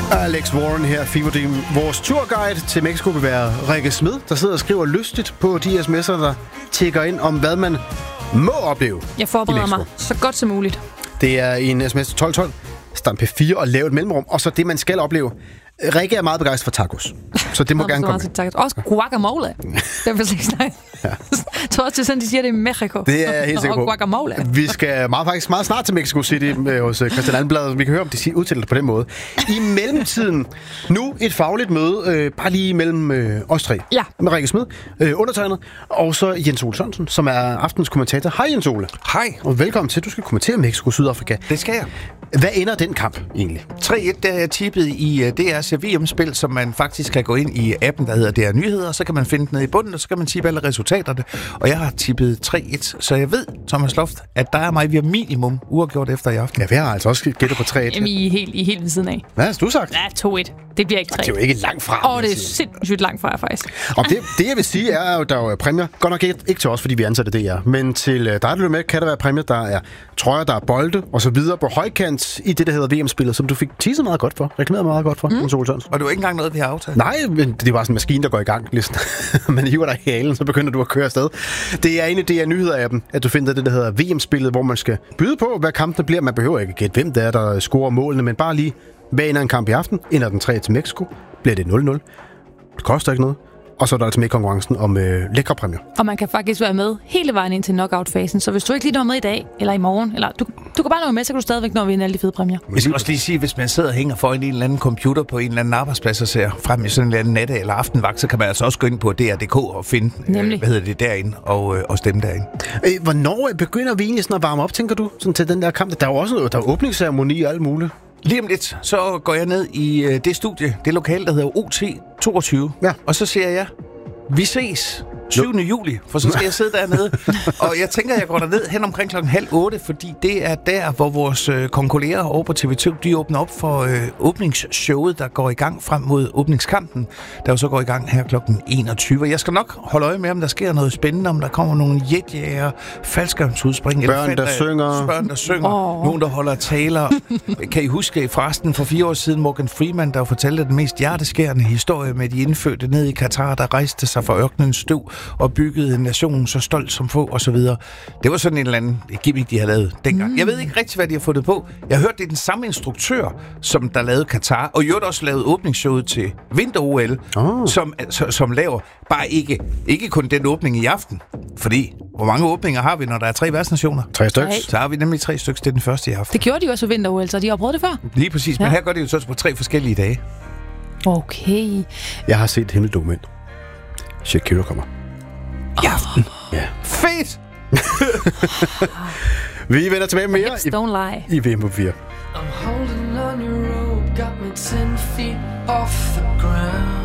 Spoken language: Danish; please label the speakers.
Speaker 1: Alex Warren her, Fever Dream. Vores turguide til Mexico vil være Rikke Smed, der sidder og skriver lystigt på de sms'er, der tækker ind om, hvad man må opleve.
Speaker 2: Jeg forbereder mig så godt som muligt.
Speaker 1: Det er en sms til 1212. Stamp P4 og lave et mellemrum. Og så det, man skal opleve. Rikke er meget begejstret for tacos, så det må gerne komme med.
Speaker 2: Også guacamole. Det er faktisk ikke Jeg tror også, det er sådan, de siger det i Mexico.
Speaker 1: Det er jeg helt sikker på.
Speaker 2: Og guacamole.
Speaker 1: Vi skal faktisk meget snart til Mexico City hos Christian Andenblad. Vi kan høre, om de udtaler det på den måde. I mellemtiden, nu et fagligt møde, bare lige mellem os tre.
Speaker 2: Ja.
Speaker 1: Med Rikke Smed, undertegnet, og så Jens Ole Sørensen, som er aftens kommentator. Hej Jens Ole.
Speaker 3: Hej.
Speaker 1: Og velkommen til, du skal kommentere Mexico-Sydafrika.
Speaker 3: Det skal jeg.
Speaker 1: Hvad ender den kamp egentlig?
Speaker 3: 3-1, der er tippet i DR's VM-spil, som man faktisk kan gå ind i appen, der hedder DR Nyheder, så kan man finde den nede i bunden, og så kan man tippe alle resultaterne. Og jeg har tippet 3-1, så jeg ved, Thomas Loft, at der er mig via minimum uafgjort efter i aften.
Speaker 1: Ja, vi har altså også gættet på 3-1.
Speaker 2: Jamen, I er helt ved siden af.
Speaker 1: Hvad har du sagt?
Speaker 2: Ja, 2-1. Det bliver ikke 3.
Speaker 1: Det er jo ikke langt fra.
Speaker 2: Det er sindssygt langt fra, faktisk.
Speaker 1: Og det jeg vil sige, er jo, der er jo præmier. Godt nok ikke til os, fordi vi ansatte DR. Men til dig, der lytter med, kan der være præmier. Der er trøjer, der er bolde og så videre på højkant i det, der hedder VM-spillet, som du fik teaset meget godt for. Reklameret meget godt for.
Speaker 3: Og det var ikke engang noget, vi har aftalt?
Speaker 1: Nej, men det er bare sådan en maskine, der går i gang. Ligesom. Man hiver dig i halen, så begynder du at køre afsted. Det er en af DR Nyheder-appen, at du finder det, der hedder VM-spillet, hvor man skal byde på, hvad kampene bliver. Man behøver ikke gætte, hvem det er, der scorer målene, men bare lige, hvad ender en kamp i aften? Ender den 3 til Mexico? Bliver det 0-0? Det koster ikke noget. Og så er der altså med i konkurrencen om lækre præmier.
Speaker 2: Og man kan faktisk være med hele vejen ind til knockout-fasen. Så hvis du ikke lige når med i dag, eller i morgen, eller du kan bare nå med, så kan du stadigvæk nå at vinde alle de fede præmier.
Speaker 3: Jeg skal også lige sige, hvis man sidder og hænger foran en eller anden computer på en eller anden arbejdsplads og ser frem i sådan en eller anden natte- eller aftenvagt, så kan man altså også gå ind på DR.dk og finde, derinde og stemme derinde.
Speaker 1: Hvornår begynder vi egentlig sådan at varme op, tænker du, sådan til den der kamp? Der er jo også noget, der er åbningsceremoni og alt muligt.
Speaker 3: Lige om lidt, så går jeg ned i det studie, det lokale, der hedder OT22.
Speaker 1: Ja.
Speaker 3: Og så siger jeg, vi ses 7. juli, for så skal jeg sidde dernede. Og jeg tænker, jeg går derned hen omkring 7:30, fordi det er der, hvor vores konkurrerer over på TV2, de åbner op for åbningsshowet, der går i gang frem mod åbningskampen, der jo så går i gang her kl. 21. Jeg skal nok holde øje med, om der sker noget spændende, om der kommer nogle jetjæger, faldskærmsudspring,
Speaker 1: børn, der
Speaker 3: synger, nogen, der holder taler. Kan I huske forresten for 4 år siden, Morgan Freeman, der fortalte den mest hjerteskærende historie med de indfødte ned i Katar, der rejste sig fra ørkenens støv og byggede en nation så stolt som få, og så videre. Det var sådan en eller anden gimmick, de havde lavet dengang. Jeg ved ikke rigtig, hvad de har fundet på. Jeg har hørt, det er den samme instruktør, som der lavede Katar, og jo også lavede åbningsshowet til Vinter-OL, som laver bare ikke kun den åbning i aften. Fordi, hvor mange åbninger har vi, når der er 3 værtsnationer?
Speaker 1: 3 stykker.
Speaker 3: Så har vi nemlig 3 stykker, det er den første i aften.
Speaker 2: Det gjorde de jo også ved Vinter-OL, så de har prøvet det før.
Speaker 3: Lige præcis, men her gør de jo så på 3 forskellige dage.
Speaker 2: Okay.
Speaker 1: Jeg har set et hemmeligt dokument. Shakira kommer.
Speaker 3: I aften?
Speaker 1: Ja.
Speaker 3: Fedt!
Speaker 1: Vi vender tilbage med mere i VM på 4.
Speaker 4: I'm holding on your rope, got me 10 feet off the ground.